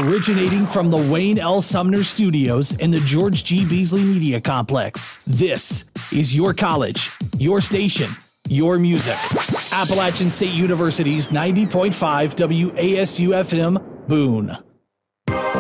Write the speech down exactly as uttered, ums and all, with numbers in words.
Originating from the Wayne L. Sumner Studios and the George G. Beasley Media Complex, this is your college, your station, your music. Appalachian State University's ninety point five W A S U F M, Boone.